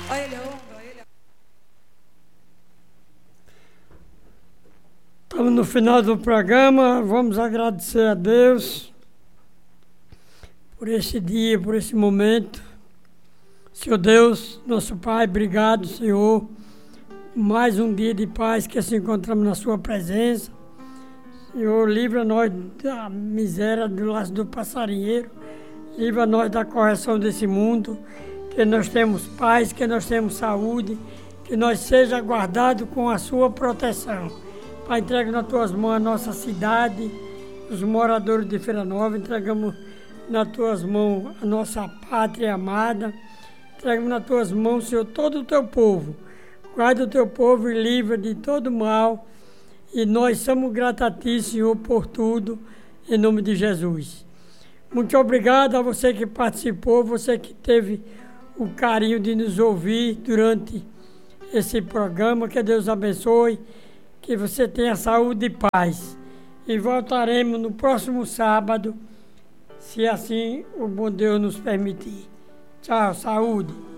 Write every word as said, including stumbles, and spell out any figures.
A Ele a honra, a Ele a... Estamos no final do programa, vamos agradecer a Deus por esse dia, por esse momento. Senhor Deus, nosso Pai, obrigado, Senhor, mais um dia de paz que se encontramos na Sua presença. Senhor, livra nós da miséria do laço do passarinheiro, livra nós da correção desse mundo, que nós temos paz, que nós temos saúde, que nós seja guardados com a Sua proteção. Pai, entrega nas Tuas mãos a nossa cidade, os moradores de Feira Nova, entregamos nas Tuas mãos a nossa pátria amada, entregamos nas Tuas mãos, Senhor, todo o Teu povo. Guarda o Teu povo e livra de todo mal. E nós somos gratos a Ti, Senhor, por tudo, em nome de Jesus. Muito obrigado a você que participou, você que teve o carinho de nos ouvir durante esse programa. Que Deus abençoe, que você tenha saúde e paz. E voltaremos no próximo sábado, se assim o bom Deus nos permitir. Tchau, saúde.